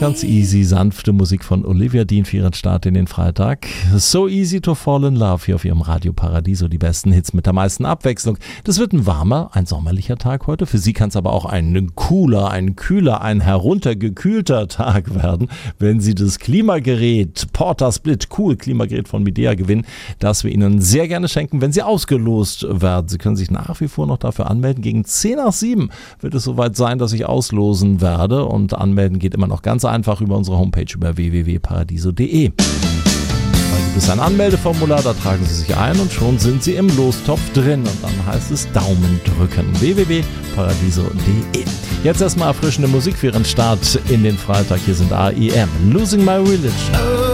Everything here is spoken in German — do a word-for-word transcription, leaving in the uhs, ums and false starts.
Ganz easy, sanfte Musik von Olivia Dean für ihren Start in den Freitag. So easy to fall in love hier auf ihrem Radio Paradiso. Die besten Hits mit der meisten Abwechslung. Das wird ein warmer, ein sommerlicher Tag heute. Für Sie kann es aber auch ein cooler, ein kühler, ein heruntergekühlter Tag werden, wenn Sie das Klimagerät Porta Split Cool Klimagerät von Midea gewinnen, das wir Ihnen sehr gerne schenken, wenn Sie ausgelost werden. Sie können sich nach wie vor noch dafür anmelden. Gegen zehn nach sieben wird es soweit sein, dass ich auslosen werde, und anmelden geht immer noch ganz einfach über unsere Homepage über w w w punkt paradiso punkt de. Da gibt es ein Anmeldeformular, da tragen Sie sich ein und schon sind Sie im Lostopf drin, und dann heißt es Daumen drücken. w w w punkt paradiso punkt de. Jetzt erstmal erfrischende Musik für Ihren Start in den Freitag. Hier sind R E M, Losing My Religion.